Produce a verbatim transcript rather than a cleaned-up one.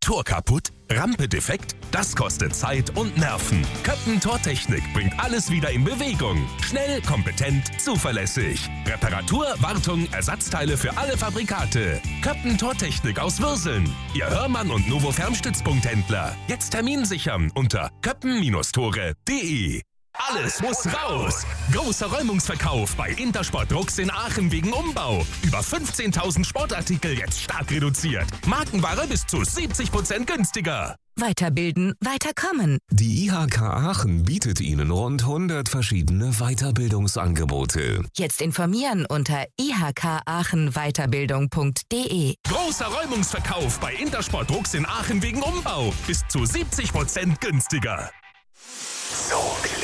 Tor kaputt? Rampe defekt? Das kostet Zeit und Nerven. Köppen Tortechnik bringt alles wieder in Bewegung. Schnell, kompetent, zuverlässig. Reparatur, Wartung, Ersatzteile für alle Fabrikate. Köppen Tortechnik aus Würseln. Ihr Hörmann und Novo Fernstützpunkthändler. Jetzt Termin sichern unter köppen Tore punkt de. Alles muss raus! Großer Räumungsverkauf bei Intersport Drucks in Aachen wegen Umbau. Über fünfzehntausend Sportartikel jetzt stark reduziert. Markenware bis zu siebzig Prozent günstiger. Weiterbilden, weiterkommen. Die I H K Aachen bietet Ihnen rund hundert verschiedene Weiterbildungsangebote. Jetzt informieren unter i h k aachen weiterbildung punkt de. Großer Räumungsverkauf bei Intersport Drucks in Aachen wegen Umbau. Bis zu siebzig Prozent günstiger. So